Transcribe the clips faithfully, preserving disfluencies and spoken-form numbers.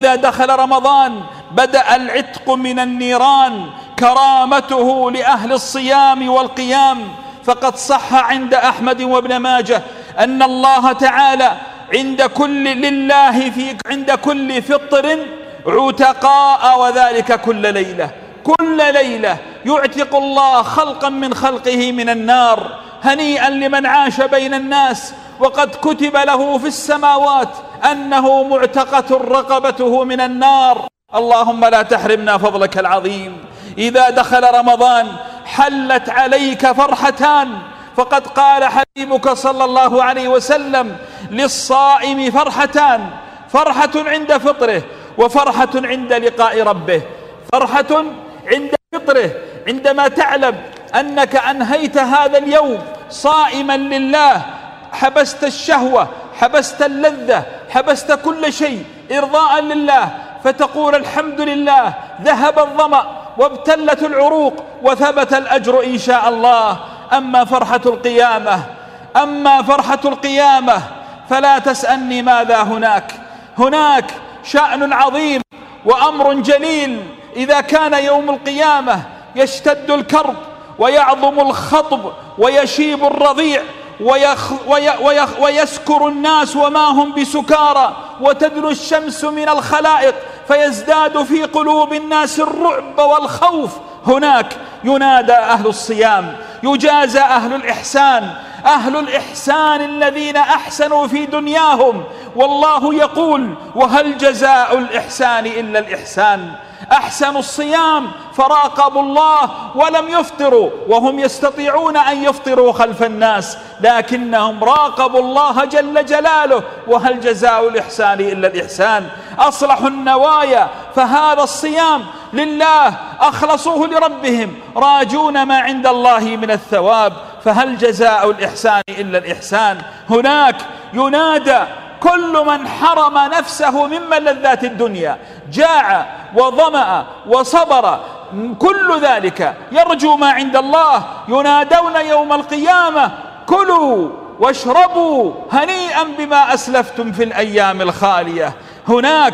وإذا دخل رمضان بدأ العتق من النيران. كرامته لأهل الصيام والقيام، فقد صح عند أحمد وابن ماجه أن الله تعالى عند كل لله في عند كل فطر عتقاء، وذلك كل ليلة. كل ليلة يعتق الله خلقا من خلقه من النار. هنيئا لمن عاش بين الناس وقد كتب له في السماوات أنه معتقة رقبته من النار. اللهم لا تحرمنا فضلك العظيم. إذا دخل رمضان حلت عليك فرحتان، فقد قال حبيبك صلى الله عليه وسلم: للصائم فرحتان، فرحة عند فطره وفرحة عند لقاء ربه. فرحة عند فطره عندما تعلم أنك أنهيت هذا اليوم صائما لله، حبست الشهوة، حبست اللذة، حبست كل شيء إرضاء لله، فتقول الحمد لله، ذهب الظمأ وابتلت العروق وثبت الأجر إن شاء الله. أما فرحة القيامة أما فرحة القيامة فلا تسألني ماذا هناك. هناك شأن عظيم وأمر جليل. إذا كان يوم القيامة يشتد الكرب ويعظم الخطب ويشيب الرضيع ويخ وي ويخ ويسكر الناس وما هم بسكارى، وتدنو الشمس من الخلائق فيزداد في قلوب الناس الرعب والخوف، هناك ينادى أهل الصيام، يجازى أهل الإحسان، أهل الإحسان الذين أحسنوا في دنياهم. والله يقول: وهل جزاء الإحسان إلا الإحسان. أحسنوا الصيام فراقبوا الله ولم يفطروا، وهم يستطيعون أن يفطروا خلف الناس، لكنهم راقبوا الله جل جلاله. وهل جزاء الإحسان إلا الإحسان. أصلحوا النوايا، فهذا الصيام لله، أخلصوه لربهم، راجون ما عند الله من الثواب. فهل جزاء الإحسان إلا الإحسان. هناك ينادى كل من حرم نفسه من ملذات الدنيا، جاع وظمأ وصبر، كل ذلك يرجو ما عند الله، ينادون يوم القيامة: كلوا واشربوا هنيئا بما أسلفتم في الأيام الخالية. هناك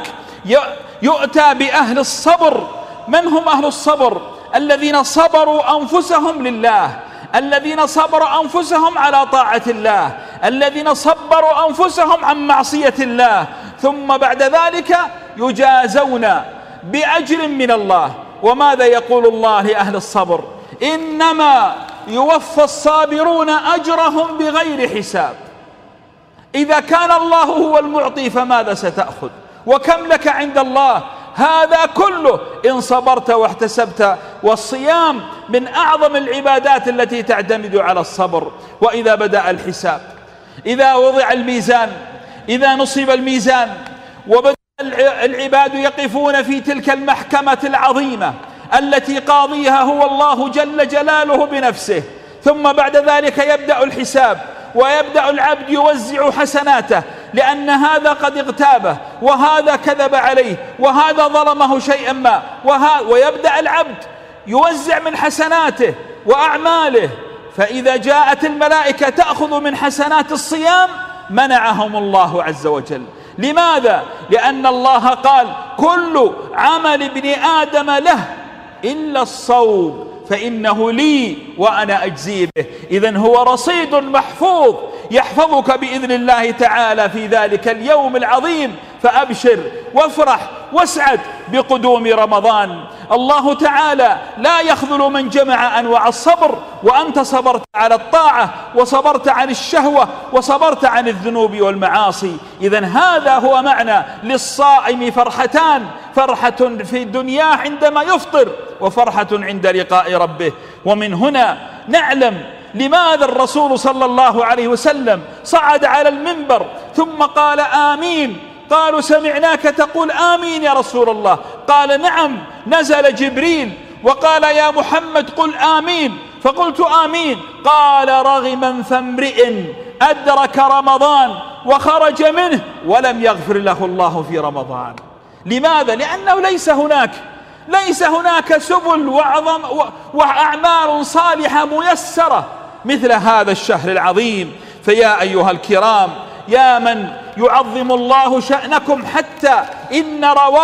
يؤتى بأهل الصبر. من هم أهل الصبر؟ الذين صبروا أنفسهم لله، الذين صبروا أنفسهم على طاعة الله، الذين صبروا أنفسهم عن معصية الله، ثم بعد ذلك يجازون بأجر من الله. وماذا يقول الله لأهل الصبر؟ إنما يوفى الصابرون أجرهم بغير حساب. إذا كان الله هو المعطي فماذا ستأخذ؟ وكم لك عند الله؟ هذا كله إن صبرت واحتسبت. والصيام من أعظم العبادات التي تعتمد على الصبر. وإذا بدأ الحساب، إذا وضع الميزان، إذا نصب الميزان وبدأ العباد يقفون في تلك المحكمة العظيمة التي قاضيها هو الله جل جلاله بنفسه، ثم بعد ذلك يبدأ الحساب، ويبدأ العبد يوزع حسناته، لأن هذا قد اغتابه، وهذا كذب عليه، وهذا ظلمه شيئا ما، ويبدأ العبد يوزع من حسناته وأعماله. فإذا جاءت الملائكة تأخذ من حسنات الصيام منعهم الله عز وجل. لماذا؟ لأن الله قال: كل عمل ابن آدم له إلا الصوم فإنه لي وأنا أجزي به. إذن هو رصيد محفوظ يحفظك بإذن الله تعالى في ذلك اليوم العظيم. فأبشر وافرح واسعد بقدوم رمضان. الله تعالى لا يخذل من جمع أنواع الصبر، وأنت صبرت على الطاعة، وصبرت عن الشهوة، وصبرت عن الذنوب والمعاصي. إذن هذا هو معنى للصائم فرحتان: فرحة في الدنيا عندما يفطر، وفرحة عند لقاء ربه. ومن هنا نعلم لماذا الرسول صلى الله عليه وسلم صعد على المنبر ثم قال: آمين. قالوا: سمعناك تقول آمين يا رسول الله. قال: نعم، نزل جبريل وقال: يا محمد قل آمين، فقلت آمين. قال: رغما فامرئ أدرك رمضان وخرج منه ولم يغفر له الله في رمضان. لماذا؟ لأنه ليس هناك ليس هناك سبل وعظم وأعمال صالحة ميسرة مثل هذا الشهر العظيم. فيا أيها الكرام، يا من يعظم الله شأنكم، حتى إن روا